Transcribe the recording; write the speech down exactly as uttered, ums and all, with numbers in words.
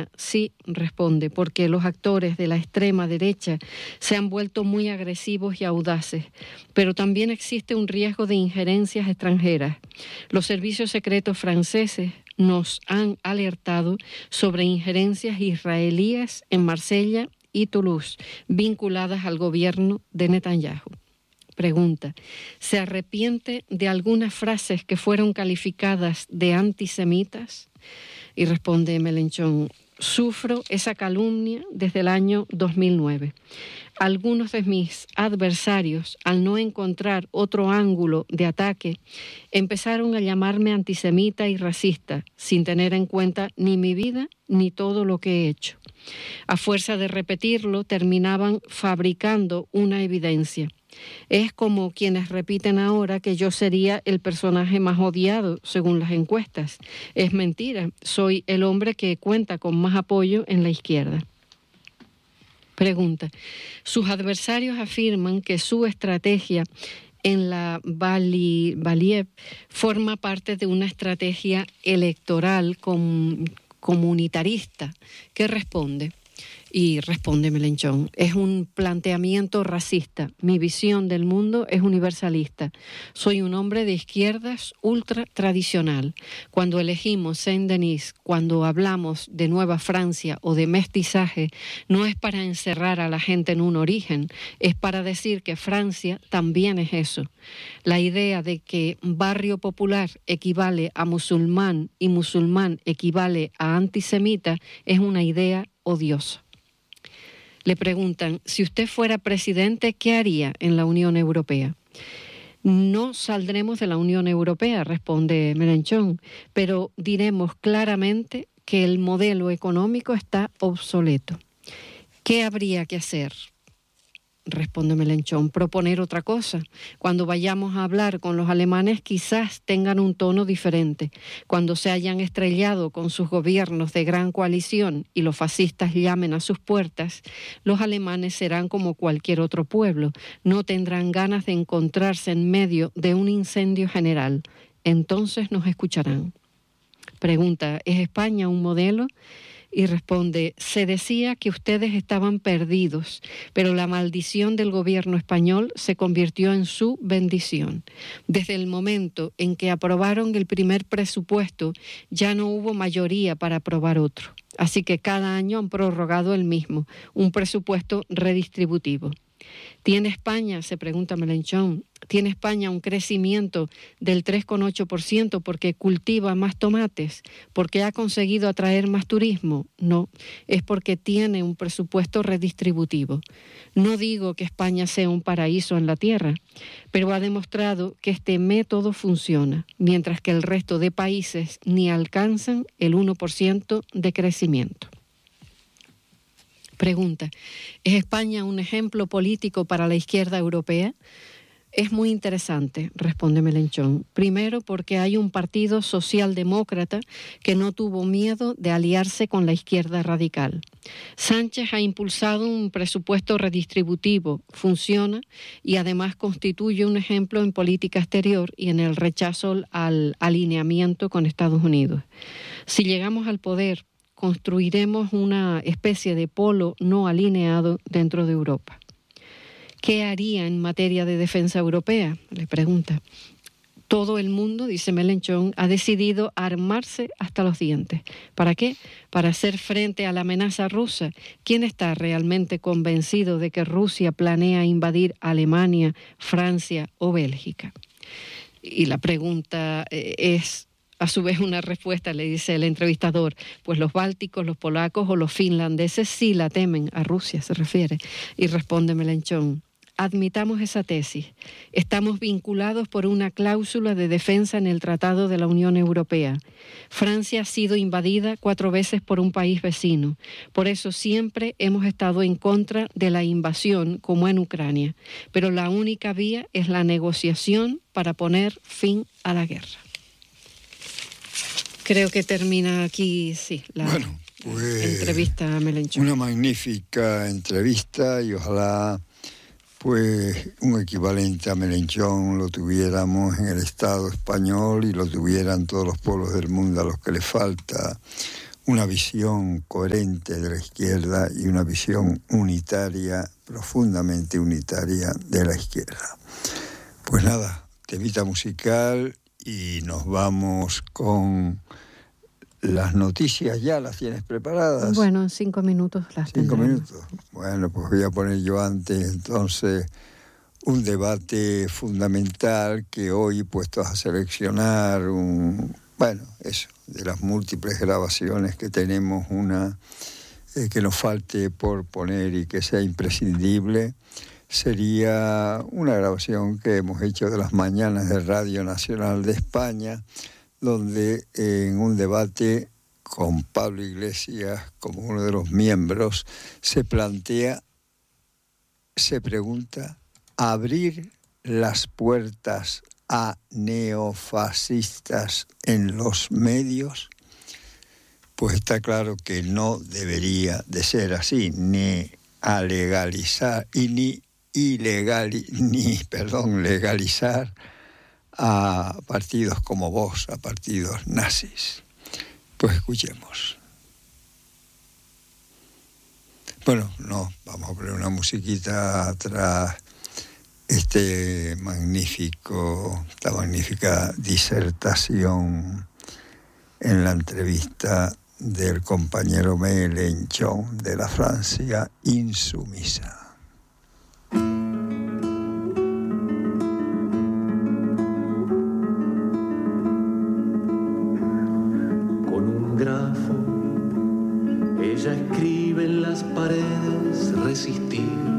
España sí, responde, porque los actores de la extrema derecha se han vuelto muy agresivos y audaces, pero también existe un riesgo de injerencias extranjeras. Los servicios secretos franceses nos han alertado sobre injerencias israelíes en Marsella y Toulouse, vinculadas al gobierno de Netanyahu. Pregunta, ¿se arrepiente de algunas frases que fueron calificadas de antisemitas? Y responde Melenchón, sufro esa calumnia desde el año dos mil nueve. Algunos de mis adversarios, al no encontrar otro ángulo de ataque, empezaron a llamarme antisemita y racista, sin tener en cuenta ni mi vida ni todo lo que he hecho. A fuerza de repetirlo, terminaban fabricando una evidencia. Es como quienes repiten ahora que yo sería el personaje más odiado según las encuestas. Es mentira, soy el hombre que cuenta con más apoyo en la izquierda. Pregunta, sus adversarios afirman que su estrategia en la Valiev forma parte de una estrategia electoral com, comunitarista. ¿Qué responde? Y responde Melenchón, es un planteamiento racista. Mi visión del mundo es universalista. Soy un hombre de izquierdas ultra tradicional. Cuando elegimos Saint-Denis, cuando hablamos de Nueva Francia o de mestizaje, no es para encerrar a la gente en un origen, es para decir que Francia también es eso. La idea de que barrio popular equivale a musulmán y musulmán equivale a antisemita es una idea odiosa. Le preguntan, si usted fuera presidente, ¿qué haría en la Unión Europea? No saldremos de la Unión Europea, responde Melenchón, pero diremos claramente que el modelo económico está obsoleto. ¿Qué habría que hacer? Responde Melenchón, proponer otra cosa. Cuando vayamos a hablar con los alemanes quizás tengan un tono diferente. Cuando se hayan estrellado con sus gobiernos de gran coalición y los fascistas llamen a sus puertas, los alemanes serán como cualquier otro pueblo. No tendrán ganas de encontrarse en medio de un incendio general. Entonces nos escucharán. Pregunta, ¿es España un modelo? Y responde, se decía que ustedes estaban perdidos, pero la maldición del gobierno español se convirtió en su bendición. Desde el momento en que aprobaron el primer presupuesto, ya no hubo mayoría para aprobar otro. Así que cada año han prorrogado el mismo, un presupuesto redistributivo. ¿Tiene España, se pregunta Melenchón, tiene España un crecimiento del tres coma ocho por ciento porque cultiva más tomates, porque ha conseguido atraer más turismo? No, es porque tiene un presupuesto redistributivo. No digo que España sea un paraíso en la tierra, pero ha demostrado que este método funciona, mientras que el resto de países ni alcanzan el uno por ciento de crecimiento. Pregunta, ¿es España un ejemplo político para la izquierda europea? Es muy interesante, responde Melenchón. Primero, porque hay un partido socialdemócrata que no tuvo miedo de aliarse con la izquierda radical. Sánchez ha impulsado un presupuesto redistributivo, funciona y además constituye un ejemplo en política exterior y en el rechazo al alineamiento con Estados Unidos. Si llegamos al poder, construiremos una especie de polo no alineado dentro de Europa. ¿Qué haría en materia de defensa europea? Le pregunta. Todo el mundo, dice Melenchón, ha decidido armarse hasta los dientes. ¿Para qué? Para hacer frente a la amenaza rusa. ¿Quién está realmente convencido de que Rusia planea invadir Alemania, Francia o Bélgica? Y la pregunta eh, es... A su vez una respuesta, le dice el entrevistador, pues los bálticos, los polacos o los finlandeses sí la temen, a Rusia se refiere. Y responde Melenchón, admitamos esa tesis. Estamos vinculados por una cláusula de defensa en el Tratado de la Unión Europea. Francia ha sido invadida cuatro veces por un país vecino. Por eso siempre hemos estado en contra de la invasión, como en Ucrania. Pero la única vía es la negociación para poner fin a la guerra. Creo que termina aquí, sí, la bueno, pues, entrevista a Melenchón. Una magnífica entrevista y ojalá pues un equivalente a Melenchón lo tuviéramos en el Estado español y lo tuvieran todos los pueblos del mundo a los que les falta una visión coherente de la izquierda y una visión unitaria, profundamente unitaria de la izquierda. Pues nada, temita musical y nos vamos con las noticias. ¿Ya las tienes preparadas? Bueno, en cinco minutos las Cinco tendremos. minutos. Bueno, pues voy a poner yo antes entonces un debate fundamental que hoy, puestos a seleccionar un, bueno, eso, de las múltiples grabaciones que tenemos, una eh, que nos falte por poner y que sea imprescindible, sería una grabación que hemos hecho de las mañanas de Radio Nacional de España, donde eh, en un debate con Pablo Iglesias como uno de los miembros se plantea, se pregunta, ¿abrir las puertas a neofascistas en los medios? Pues está claro que no debería de ser así, ni a legalizar y ni ilegal ni perdón legalizar a partidos como Vox, a partidos nazis. Pues escuchemos. Bueno, no, vamos a poner una musiquita tras este magnífico, esta magnífica disertación en la entrevista del compañero Mélenchon de la Francia insumisa. Ella escribe en las paredes resistir.